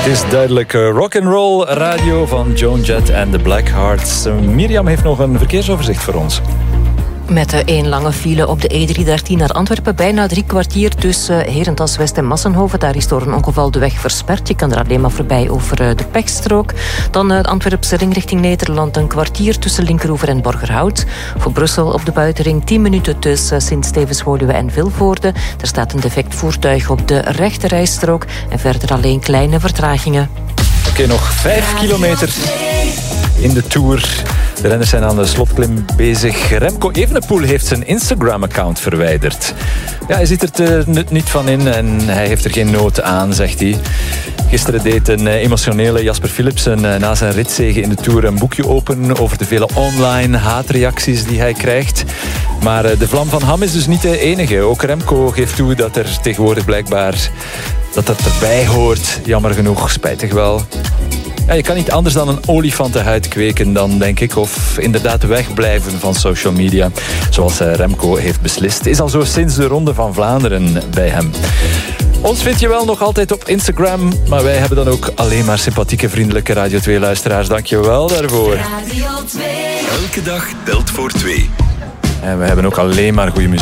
Het is duidelijk rock'n'roll radio van Joan Jett en de Blackhearts. Mirjam heeft nog een verkeersoverzicht voor ons. Met één lange file op de E313 naar Antwerpen. Bijna 3 kwartier tussen Herentals West en Massenhoven. Daar is door een ongeval de weg versperd. Je kan er alleen maar voorbij over de Pechstrook. Dan de Antwerpse ring richting Nederland. Een kwartier tussen Linkeroever en Borgerhout. Voor Brussel op de buitenring 10 minuten tussen Sint-Stevens-Woluwe en Vilvoorde. Er staat een defect voertuig op de rechte rijstrook. En verder alleen kleine vertragingen. Oké, nog 5 kilometer in de Tour. De renners zijn aan de slotklim bezig. Remco Evenepoel heeft zijn Instagram-account verwijderd. Ja, hij ziet er niet van in en hij heeft er geen nood aan, zegt hij. Gisteren deed een emotionele Jasper Philipsen na zijn ritzege in de Tour een boekje open over de vele online haatreacties die hij krijgt. Maar de vlam van Ham is dus niet de enige. Ook Remco geeft toe dat er tegenwoordig blijkbaar dat erbij hoort. Jammer genoeg, spijtig wel. Ja, je kan niet anders dan een olifantenhuid kweken dan, denk ik. Of inderdaad wegblijven van social media. Zoals Remco heeft beslist. Is al zo sinds de Ronde van Vlaanderen bij hem. Ons vind je wel nog altijd op Instagram. Maar wij hebben dan ook alleen maar sympathieke, vriendelijke Radio 2-luisteraars. Dank je wel daarvoor. Radio 2. Elke dag telt voor 2. En we hebben ook alleen maar goede muziek.